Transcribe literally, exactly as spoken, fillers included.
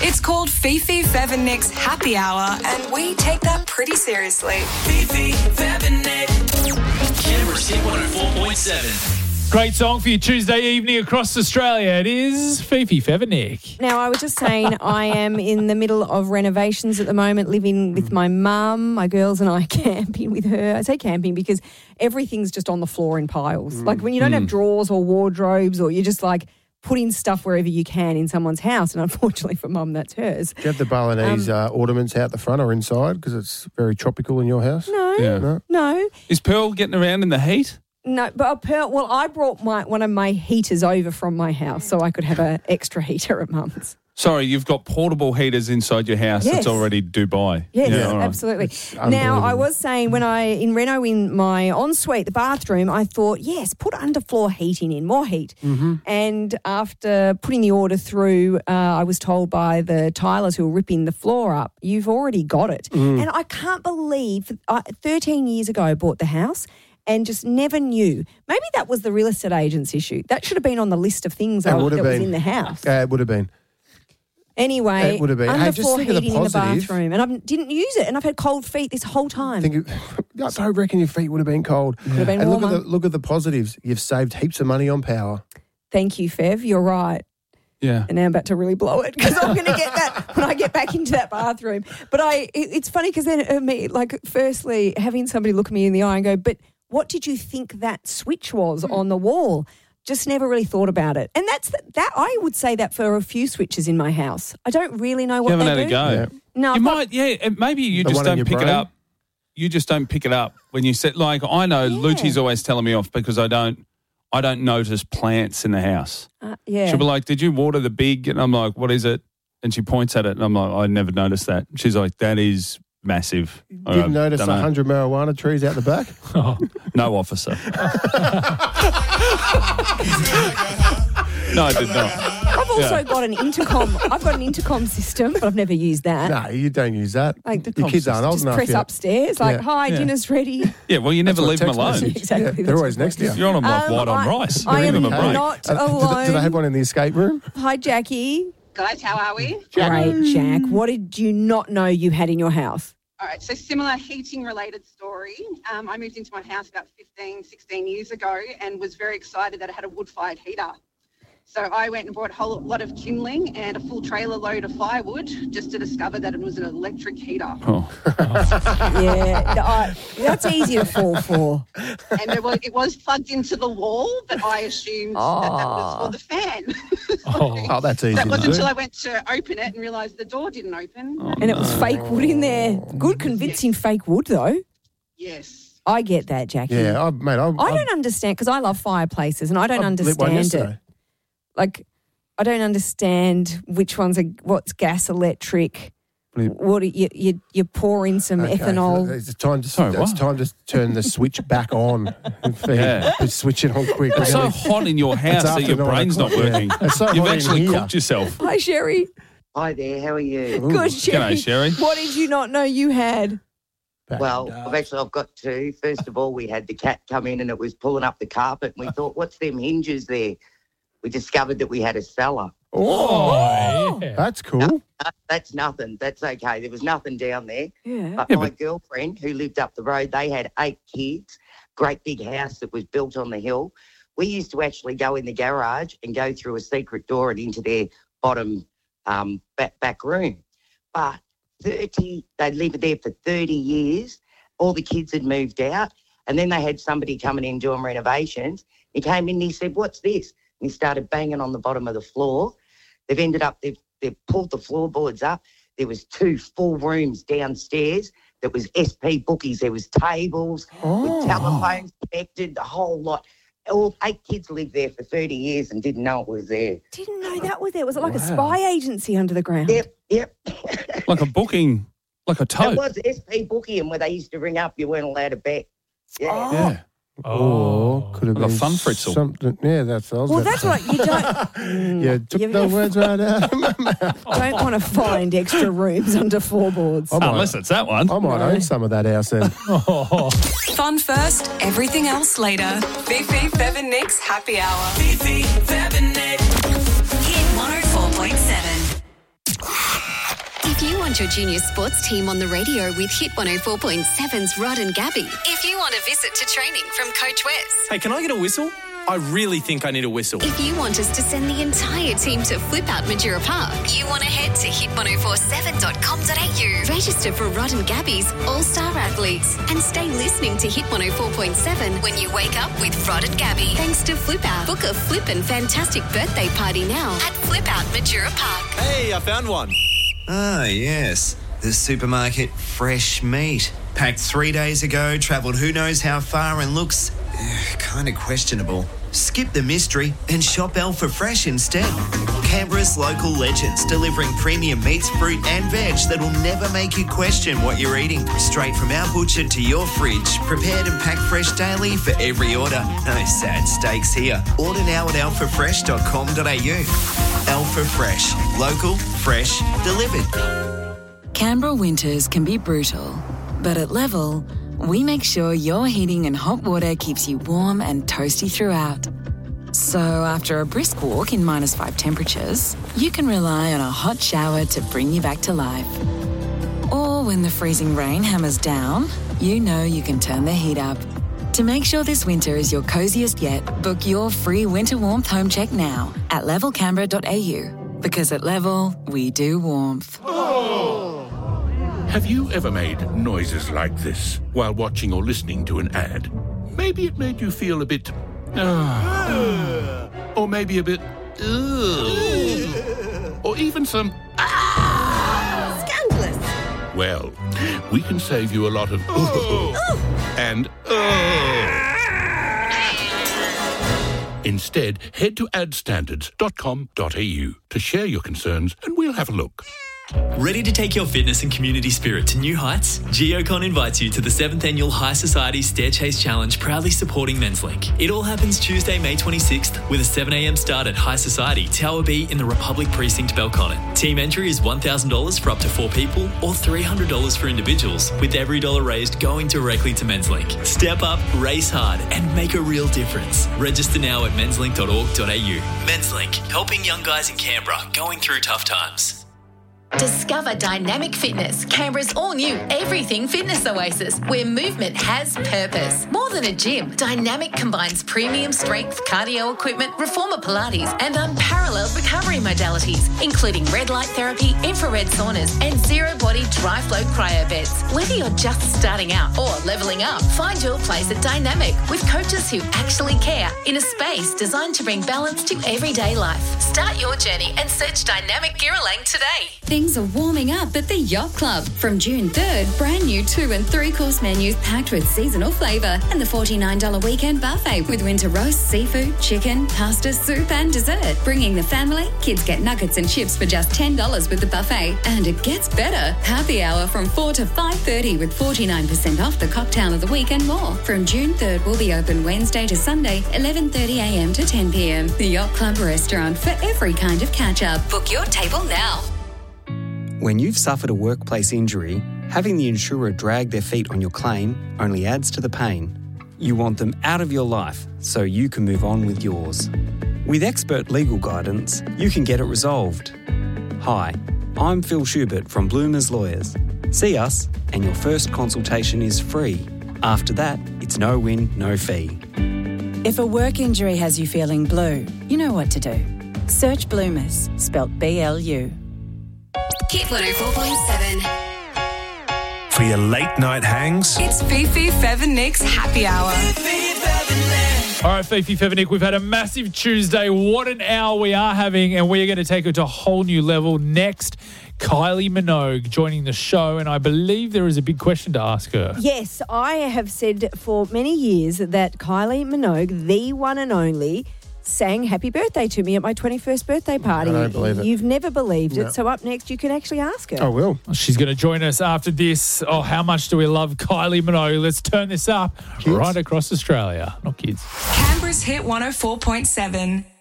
It's called Fifi, Fev and Nick's Happy Hour, and we take that pretty seriously. Fifi, Fev and Nick. Canberra's Hit one oh four point seven. Great song for your Tuesday evening across Australia. It is Fifi, Fev and Nick. Now, I was just saying I am in the middle of renovations at the moment, living with my mum, my girls and I camping with her. I say camping because everything's just on the floor in piles. Mm. Like when you don't mm. have drawers or wardrobes, or you're just like putting stuff wherever you can in someone's house. And unfortunately for mum, that's hers. Do you have the Balinese um, uh, ornaments out the front or inside because it's very tropical in your house? No, yeah. no. no. Is Pearl getting around in the heat? No, but Pearl, well, I brought my one of my heaters over from my house so I could have an extra heater at mum's. Sorry, you've got portable heaters inside your house yes. that's already Dubai. Yes, yeah, right. absolutely. Now, I was saying when I, in reno in my ensuite, the bathroom, I thought, yes, put underfloor heating in, more heat. Mm-hmm. And after putting the order through, uh, I was told by the tilers who were ripping the floor up, you've already got it. Mm. And I can't believe, uh, thirteen years ago I bought the house and just never knew. Maybe that was the real estate agent's issue. That should have been on the list of things that, that was in the house. Yeah, it would have been. Anyway, it would have been. underfloor hey, just think heating of the in the bathroom. And I didn't use it, and I've had cold feet this whole time. Think of, I don't reckon your feet would have been cold. Could have been and warmer. look at, the, look at the positives. You've saved heaps of money on power. Thank you, Fev. You're right. Yeah. And now I'm about to really blow it because I'm going to get that when I get back into that bathroom. But I, it, it's funny because then, uh, me, like, firstly, having somebody look at me in the eye and go, but what did you think that switch was on the wall? Just never really thought about it. And that's the, that. I would say that for a few switches in my house. I don't really know what you haven't they had do. a go. Yeah. No, you I've might, got, yeah, maybe you The just one in don't your pick brain? it up. You just don't pick it up when you sit. Like I know, Yeah. Luci's always telling me off because I don't, I don't notice plants in the house. Uh, yeah. She'll be like, "Did you water the big?" And I'm like, "What is it?" And she points at it, and I'm like, "I never noticed that." She's like, "That is massive." I Didn't go, notice "Dunno." a hundred marijuana trees out the back? Oh, no, officer. No, I did not. I've also Yeah. got an intercom. I've got an intercom system, but I've never used that. No, you don't use that. Like the Your kids aren't old Just enough press yet. upstairs, like, Yeah. hi, Yeah. dinner's ready. Yeah, well, you never That's leave what them alone. text message. Exactly, Yeah, that's they're always what next to you. You're on them like Um, white on I- rice. I Give am them a break. not Uh, do, alone. they, do they have one in the escape room? Hi, Jackie. Guys, how are we? Great, Jack. What did you not know you had in your house? All right, so similar heating related story. Um, I moved into my house about fifteen, sixteen years ago and was very excited that it had a wood-fired heater. So I went and bought a whole lot of kindling and a full trailer load of firewood just to discover that it was an electric heater. Oh. Yeah, I, that's easy to fall for. And it was, it was plugged into the wall, but I assumed that that was for the fan. Oh, that's easy That to wasn't do. until I went to open it and realised the door didn't open. And it was fake wood in there. Good convincing fake wood, though. Yes. I get that, Jackie. Yeah, I, mate, I, I don't understand, because I love fireplaces, and I don't I lit one understand yesterday. it. Like, I don't understand which ones are, what's gas, electric. What you you you pour in some Okay, ethanol. It's time to Sorry, it's what? time to turn the switch back on. Yeah. Switch it on quick. It's so hot in your house that after your nine brain's not o'clock, yeah. working. It's so You've hot in actually here. cooked yourself. Hi, Sherry. Hi there, how are you? Good, Sherry. G'day, Sherry. What did you not know you had? Back Well, up. I've actually I've got two. First of all, we had the cat come in and it was pulling up the carpet and we thought, what's them hinges there? We discovered that we had a cellar. Oh, yeah. that's cool. No, no, that's nothing. That's okay. There was nothing down there. Yeah. But Yeah, my but- girlfriend who lived up the road, they had eight kids, great big house that was built on the hill. We used to actually go in the garage and go through a secret door and into their bottom um, back, back room. But thirty, they'd lived there for thirty years. All the kids had moved out. And then they had somebody coming in doing renovations. He came in and he said, what's this? And he started banging on the bottom of the floor. They've ended up, they've, they've pulled the floorboards up. There was two full rooms downstairs. There was S P bookies. There was tables Oh. with telephones connected, the whole lot. All eight kids lived there for thirty years and didn't know it was there. Didn't know that was there. Was it like a Wow. spy agency under the ground? Yep, yep. Like a booking, like a It tote. was S P bookie, and where they used to ring up, you weren't allowed to bet. Yeah. Oh. Yeah. Oh, could have Like a been fun fritzel. something. Yeah, that's. I was Well, about that's to right. say. You don't Yeah, took You've the got- words right out of my mouth. don't want to find extra rooms under floorboards. I might, Unless it's that one. I might own some of that house then. Fun first, everything else later. Fifi, Fev and Nick's Happy Hour. Fifi, Fev and Nick. Hit one oh four point seven. If you want your junior sports team on the radio with Hit one oh four point seven's Rod and Gabby. If you want a visit to training from Coach Wes. Hey, can I get a whistle? I really think I need a whistle. If you want us to send the entire team to Flip Out Madura Park, you want to head to hit ten forty-seven dot com dot a u. Register for Rod and Gabby's All-Star Athletes and stay listening to Hit one oh four point seven when you wake up with Rod and Gabby. Thanks to Flip Out. Book a flippin' fantastic birthday party now at Flip Out Madura Park. Hey, I found one. Ah, yes. The supermarket fresh meat. Packed three days ago, travelled who knows how far and looks uh, kind of questionable. Skip the mystery and shop Alpha Fresh instead. Canberra's local legends delivering premium meats, fruit and veg that will never make you question what you're eating. Straight from our butcher to your fridge, prepared and packed fresh daily for every order. No sad steaks here. Order now at alpha fresh dot com dot a u. Alpha Fresh. Local, fresh, delivered. Canberra winters can be brutal, but at Level, we make sure your heating and hot water keeps you warm and toasty throughout. So after a brisk walk in minus five temperatures, you can rely on a hot shower to bring you back to life. Or when the freezing rain hammers down, you know you can turn the heat up. To make sure this winter is your coziest yet, book your free winter warmth home check now at level canberra dot a u. Because at Level, we do warmth. Have you ever made noises like this while watching or listening to an ad? Maybe it made you feel a bit... Uh, or maybe a bit... Uh, or even some... Ah! Scandalous. Well, we can save you a lot of... Uh, and... Uh. Instead, head to ad standards dot com dot a u to share your concerns and we'll have a look. Ready to take your fitness and community spirit to new heights? GeoCon invites you to the seventh Annual High Society Stair Chase Challenge, proudly supporting Menslink. It all happens Tuesday, May twenty-sixth, with a seven a m start at High Society, Tower B in the Republic Precinct, Belconnen. Team entry is one thousand dollars for up to four people or three hundred dollars for individuals, with every dollar raised going directly to Menslink. Step up, race hard, and make a real difference. Register now at menslink dot org dot a u. Menslink, helping young guys in Canberra going through tough times. Discover Dynamic Fitness, Canberra's all-new everything fitness oasis, where movement has purpose. More than a gym, Dynamic combines premium strength cardio equipment, reformer Pilates, and unparalleled recovery modalities, including red light therapy, infrared saunas, and zero-body dry flow cryo beds. Whether you're just starting out or leveling up, find your place at Dynamic with coaches who actually care in a space designed to bring balance to everyday life. Start your journey and search Dynamic Girralang today. Things are warming up at the Yacht Club. From June third, brand new two and three course menus packed with seasonal flavour and the forty-nine dollars weekend buffet with winter roast, seafood, chicken, pasta, soup and dessert. Bringing the family, kids get nuggets and chips for just ten dollars with the buffet. And it gets better. Happy hour from four to five thirty with forty-nine percent off the cocktail of the week and more. From June third, we'll be open Wednesday to Sunday, eleven thirty a m to ten p m. The Yacht Club restaurant for every kind of catch-up. Book your table now. When you've suffered a workplace injury, having the insurer drag their feet on your claim only adds to the pain. You want them out of your life so you can move on with yours. With expert legal guidance, you can get it resolved. Hi, I'm Phil Schubert from Bloomers Lawyers. See us and your first consultation is free. After that, it's no win, no fee. If a work injury has you feeling blue, you know what to do. Search Bloomers, spelt B L U. Hit one oh four point seven. For your late night hangs, It's Fifi, Fev and Nick's Happy Hour. All right, Fifi, Fev and Nick, we've had a massive Tuesday. What an hour we are having, and we are going to take it to a whole new level. Next, Kylie Minogue joining the show, and I believe there is a big question to ask her. Yes, I have said for many years that Kylie Minogue, the one and only, sang happy birthday to me at my twenty-first birthday party. I don't believe it. You've never believed No. it. So up next, you can actually ask her. I will. She's going to join us after this. Oh, how much do we love Kylie Minogue? Let's turn this up Kids? right across Australia. Not kids. Canberra's Hit one oh four point seven.